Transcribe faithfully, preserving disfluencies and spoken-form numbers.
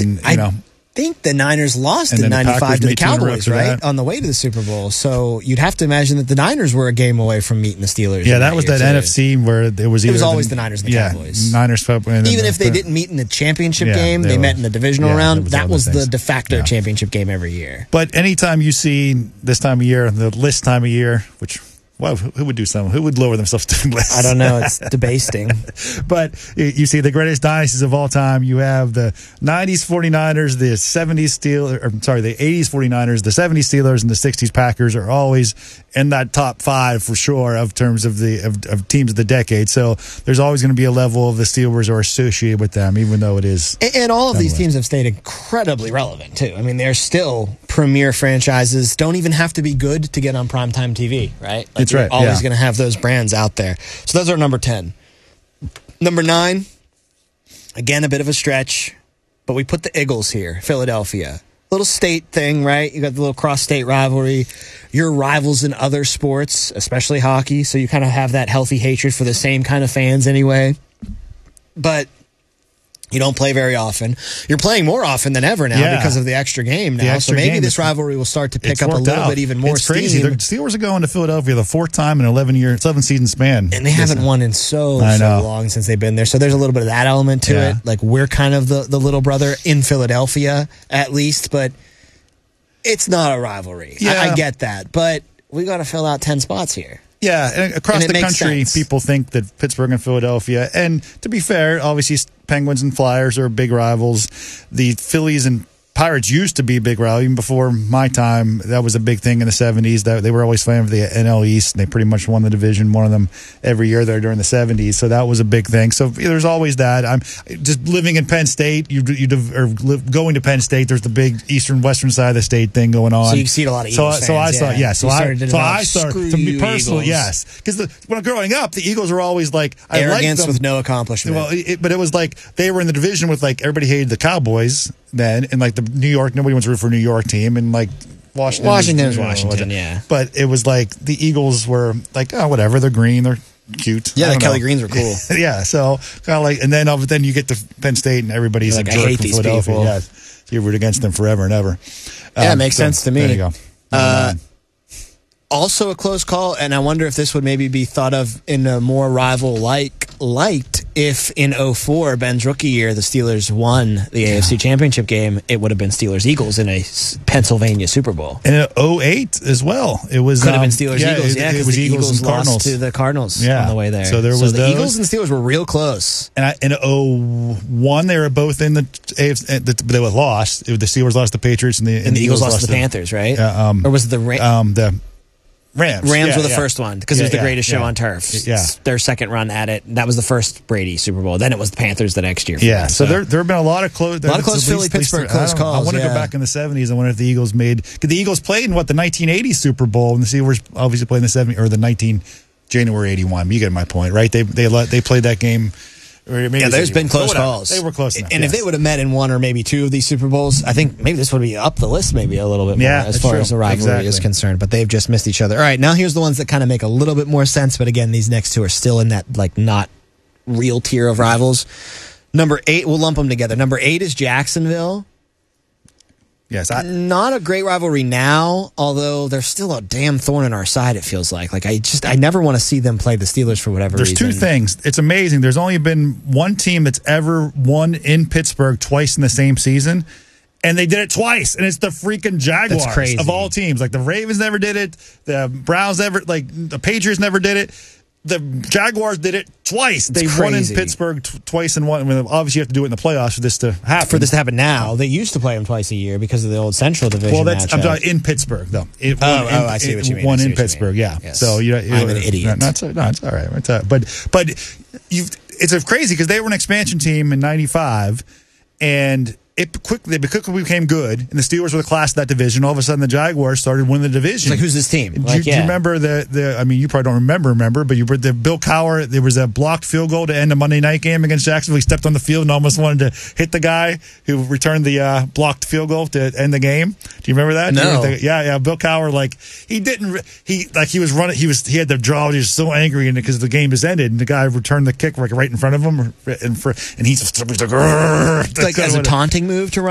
and I you know. think the Niners lost And in then the ninety-five Packers to the made two in a row Cowboys, after right? that. On the way to the Super Bowl. So you'd have to imagine that the Niners were a game away from meeting the Steelers. Yeah, in that was year, that too. N F C where it was either It was always the Niners and the yeah, Cowboys. Niners, and then Even the- if they didn't meet in the championship Yeah, game, they they, were- met in the divisional yeah, round. that was That other was the things. de facto Yeah. championship game every year. But anytime you see this time of year, the list time of year, which wow, who would do something? Who would lower themselves to the list? I don't know. It's debasting. But you see the greatest dynasties of all time. You have the nineties 49ers, the seventies Steelers, or, I'm sorry, the eighties 49ers, the seventies Steelers, and the sixties Packers are always in that top five for sure of terms of the of, of teams of the decade. So there's always going to be a level of the Steelers are associated with them, even though it is. And, and all of these Anyway. teams have stayed incredibly relevant, too. I mean, they're still premier franchises. Don't even have to be good to get on primetime T V, right? Like, That's you're right, always yeah. going to have those brands out there. So those are number ten. Number nine, again, a bit of a stretch, but we put the Eagles here, Philadelphia. Little state thing, right? You got the little cross-state rivalry. You're rivals in other sports, especially hockey, so you kind of have that healthy hatred for the same kind of fans anyway. But you don't play very often. You're playing more often than ever now Yeah. because of the extra game The now. extra So maybe game, this it's- rivalry will start to pick It's up a worked little out. bit even more It's crazy. steam. The Steelers are going to Philadelphia the fourth time in eleven year, eleven season span, And they haven't won in so, I so know. long since they've been there. So there's a little bit of that element to Yeah. it. Like we're kind of the, the little brother in Philadelphia, at least, but it's not a rivalry. I, Yeah. I get that. But we got to fill out ten spots here. Yeah, and across And it the makes country, sense. people think that Pittsburgh and Philadelphia, and to be fair, obviously Penguins and Flyers are big rivals. The Phillies and Pirates used to be big rivals. Even before my time, that was a big thing in the seventies. That they were always fighting for the N L East, and they pretty much won the division, one of them every year there during the seventies. So that was a big thing. So there's always that. I'm just living in Penn State. You you or live, going to Penn State. There's the big eastern western side of the state thing going on. So you see a lot of so, Eagles so I fans, saw yeah. yeah. So You I started to so develop, I started "Screw to be you, personally Eagles." yes, because when growing up, the Eagles were always like I liked Arrogance them. with no accomplishment. Well, it, but it was like they were in the division with like everybody hated the Cowboys then, and like the New York, nobody wants to root for a New York team, and like Washington. Washington is you know, Washington, whatever. yeah. But it was like the Eagles were like, oh, whatever, they're green, they're cute. Yeah, I the don't Kelly know. Greens were cool. Yeah, so kind of like, and then uh, then you get to Penn State, and everybody's You're a like, I jerk hate from these Philadelphia. people. Yeah, so you root against them forever and ever. Yeah, it Um, makes so, sense to me. There you go. Uh, Um, Also a close call, and I wonder if this would maybe be thought of in a more rival-like light if in oh four, Ben's rookie year, the Steelers won the A F C Championship game. It would have been Steelers-Eagles in a s- Pennsylvania Super Bowl. and in oh eight as well. It was Could have um, been Steelers-Eagles, yeah, It, because it was the Eagles, Eagles, and lost Cardinals. to the Cardinals Yeah. on the way there. So there was the those. Eagles and Steelers were real close. And I, in oh one, they were both in the A F C. But they were lost. It, the Steelers lost to the Patriots, and the, And the Eagles lost to the Panthers, right? Yeah, um, or was it the Ra- um, the Rams. Rams Yeah, were the yeah. first one because it Yeah, was the yeah, greatest show yeah. on turf. Yeah. It's their second run at it. That was the first Brady Super Bowl. Then it was the Panthers the next year. for Yeah, them, so there there have been a lot of close, A lot of close Philly-Pittsburgh close I don't know. calls, I want to yeah. go back in the seventies. I wonder if the Eagles made because the Eagles played in what the nineteen eighty Super Bowl, and the Steelers obviously played in the seventy or the nineteen January eighty-one. You get my point, right? They they let they played that game. Or maybe Yeah, it's there's been eighty-one. close But whatever. calls. They were close enough. And if yes. they would have met in one or maybe two of these Super Bowls, I think maybe this would be up the list maybe a little bit more Yeah, as that's far true. as the rivalry is Exactly. concerned. But they've just missed each other. All right, now here's the ones that kind of make a little bit more sense. But again, these next two are still in that like not real tier of rivals. Number eight, we'll lump them together. Number eight is Jacksonville. yes, I, Not a great rivalry now, although they're still a damn thorn in our side, it feels like. Like I just I never want to see them play the Steelers for whatever There's reason. two things. It's amazing. There's only been one team that's ever won in Pittsburgh twice in the same season, and they did it twice. And it's the freaking Jaguars That's crazy. of all teams. Like the Ravens never did it. The Browns never. Like the Patriots never did it. The Jaguars did it twice. They won in crazy. Pittsburgh t- twice and one. I mean, obviously, you have to do it in the playoffs for this to happen. For this to happen now, they used to play them twice a year because of the old Central Division. well, that's I'm matchup. talking in Pittsburgh though. It, Oh, one in- oh, I see what you mean. I One see in what you Pittsburgh, mean. yeah. Yes. So you, you I'm an idiot. No, it's, no, it's all right. It's all right. But but you, it's a crazy because they were an expansion team in ninety-five, and it quickly they quickly became good, and the Steelers were the class of that division. All of a sudden, the Jaguars started winning the division. It's like, who's this team? Do, Like, you, do you yeah. remember the, the? I mean, you probably don't remember. Remember, but you were the Bill Cowher. There was a blocked field goal to end a Monday night game against Jacksonville. He stepped on the field and almost wanted to hit the guy who returned the uh, blocked field goal to end the game. Do you remember that? Do you No. remember the- yeah, yeah. Bill Cowher, like he didn't. He like he was running. He was he had the draw. He was so angry because the game just ended, and the guy returned the kick like right in front of him, and for and he's just like, like as a taunting move to run.